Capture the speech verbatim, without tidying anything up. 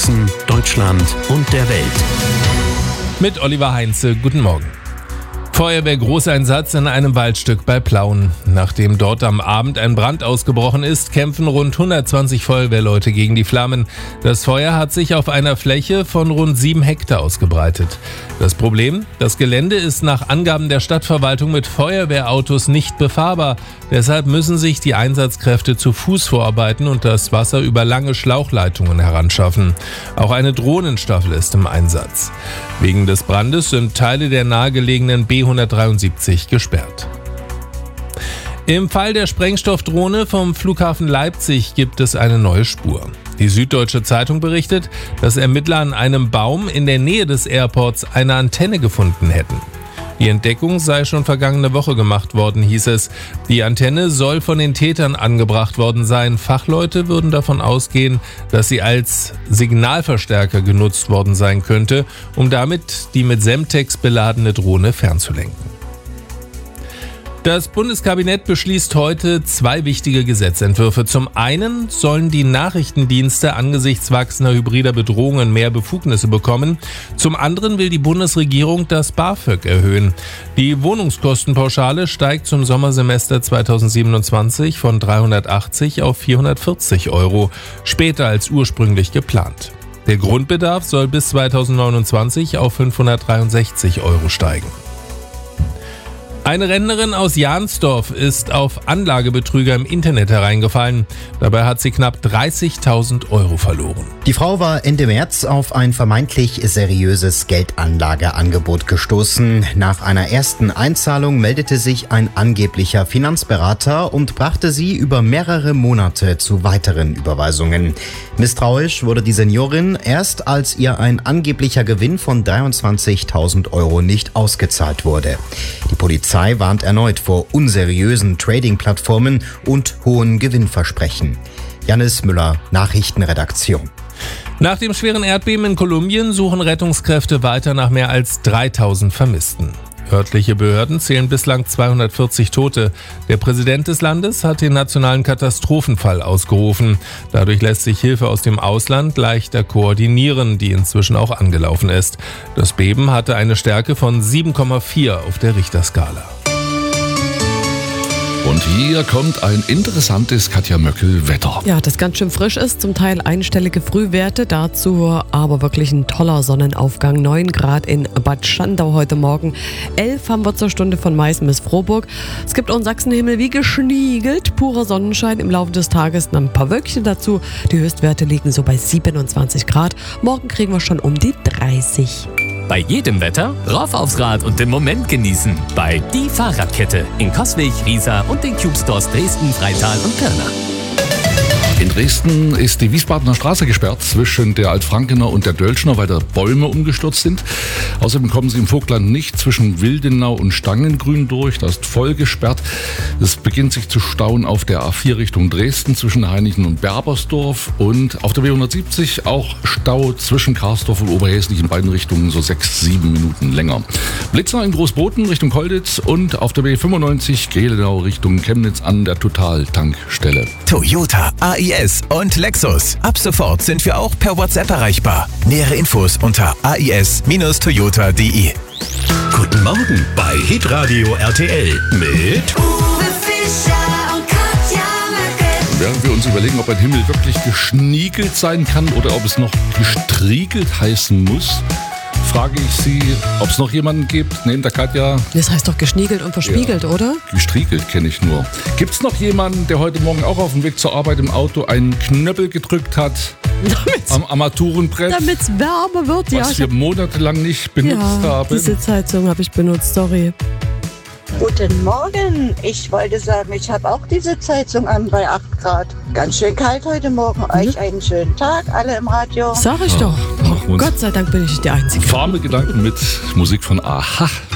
Deutschland und der Welt. Mit Oliver Heinze, guten Morgen. Feuerwehr-Großeinsatz in einem Waldstück bei Plauen. Nachdem dort am Abend ein Brand ausgebrochen ist, kämpfen rund hundertzwanzig Feuerwehrleute gegen die Flammen. Das Feuer hat sich auf einer Fläche von rund sieben Hektar ausgebreitet. Das Problem? Das Gelände ist nach Angaben der Stadtverwaltung mit Feuerwehrautos nicht befahrbar. Deshalb müssen sich die Einsatzkräfte zu Fuß vorarbeiten und das Wasser über lange Schlauchleitungen heranschaffen. Auch eine Drohnenstaffel ist im Einsatz. Wegen des Brandes sind Teile der nahegelegenen B hundertdreiundsiebzig gesperrt. Im Fall der Sprengstoffdrohne vom Flughafen Leipzig gibt es eine neue Spur. Die Süddeutsche Zeitung berichtet, dass Ermittler an einem Baum in der Nähe des Airports eine Antenne gefunden hätten. Die Entdeckung sei schon vergangene Woche gemacht worden, hieß es. Die Antenne soll von den Tätern angebracht worden sein. Fachleute würden davon ausgehen, dass sie als Signalverstärker genutzt worden sein könnte, um damit die mit Semtex beladene Drohne fernzulenken. Das Bundeskabinett beschließt heute zwei wichtige Gesetzentwürfe. Zum einen sollen die Nachrichtendienste angesichts wachsender hybrider Bedrohungen mehr Befugnisse bekommen. Zum anderen will die Bundesregierung das BAföG erhöhen. Die Wohnungskostenpauschale steigt zum Sommersemester zweitausendsiebenundzwanzig von dreihundertachtzig auf vierhundertvierzig Euro, später als ursprünglich geplant. Der Grundbedarf soll bis zweitausendneunundzwanzig auf fünfhundertdreiundsechzig Euro steigen. Eine Rentnerin aus Jahnsdorf ist auf Anlagebetrüger im Internet hereingefallen. Dabei hat sie knapp dreißigtausend Euro verloren. Die Frau war Ende März auf ein vermeintlich seriöses Geldanlageangebot gestoßen. Nach einer ersten Einzahlung meldete sich ein angeblicher Finanzberater und brachte sie über mehrere Monate zu weiteren Überweisungen. Misstrauisch wurde die Seniorin erst, als ihr ein angeblicher Gewinn von dreiundzwanzigtausend Euro nicht ausgezahlt wurde. Die Polizei warnt erneut vor unseriösen Trading-Plattformen und hohen Gewinnversprechen. Janis Müller, Nachrichtenredaktion. Nach dem schweren Erdbeben in Kolumbien suchen Rettungskräfte weiter nach mehr als dreitausend Vermissten. Örtliche Behörden zählen bislang zweihundertvierzig Tote. Der Präsident des Landes hat den nationalen Katastrophenfall ausgerufen. Dadurch lässt sich Hilfe aus dem Ausland leichter koordinieren, die inzwischen auch angelaufen ist. Das Beben hatte eine Stärke von sieben Komma vier auf der Richterskala. Und hier kommt ein interessantes Katja Möckel-Wetter. Ja, das ganz schön frisch ist, zum Teil einstellige Frühwerte, dazu aber wirklich ein toller Sonnenaufgang. neun Grad in Bad Schandau heute Morgen, elf haben wir zur Stunde von Meißen bis Frohburg. Es gibt auch einen Sachsenhimmel wie geschniegelt, purer Sonnenschein im Laufe des Tages, ein paar Wölkchen dazu. Die Höchstwerte liegen so bei siebenundzwanzig Grad. Morgen kriegen wir schon um die dreißig. Bei jedem Wetter rauf aufs Rad und den Moment genießen. Bei Die Fahrradkette in Coswig, Riesa und den Cube Stores Dresden, Freital und Pirna. In Dresden ist die Wiesbadener Straße gesperrt zwischen der Altfrankener und der Dölschner, weil da Bäume umgestürzt sind. Außerdem kommen sie im Vogtland nicht zwischen Wildenau und Stangengrün durch. Das ist voll gesperrt. Es beginnt sich zu stauen auf der A vier Richtung Dresden zwischen Heinichen und Berbersdorf. Und auf der B hundertsiebzig auch Stau zwischen Karsdorf und Oberhäslich in beiden Richtungen so sechs, sieben Minuten länger. Blitzer in Großboten Richtung Kolditz und auf der B fünfundneunzig Gehlenau Richtung Chemnitz an der Total-Tankstelle. Toyota, A I S und Lexus. Ab sofort sind wir auch per WhatsApp erreichbar. Nähere Infos unter a i s Bindestrich toyota punkt d e. Guten Morgen bei Hitradio R T L mit Uwe Fischer und Katja Möckel. Während wir uns überlegen, ob ein Himmel wirklich geschniegelt sein kann oder ob es noch gestriegelt heißen muss, frage ich Sie, ob es noch jemanden gibt, neben der Katja. Das heißt doch geschniegelt und verspiegelt, ja, oder? Gestriegelt kenne ich nur. Gibt es noch jemanden, der heute Morgen auch auf dem Weg zur Arbeit im Auto einen Knöppel gedrückt hat am Armaturenbrett? Damit es wärmer wird, was ja. wir monatelang nicht benutzt ja, haben. Die Sitzheizung habe ich benutzt, sorry. Guten Morgen. Ich wollte sagen, ich habe auch diese Sitzheizung an bei acht Grad. Ganz schön kalt heute Morgen. Euch einen schönen Tag, alle im Radio. Sag ich Ja, doch. machen wir uns Gott sei Dank bin ich nicht die Einzige. Warme Gedanken mit Musik von Aha.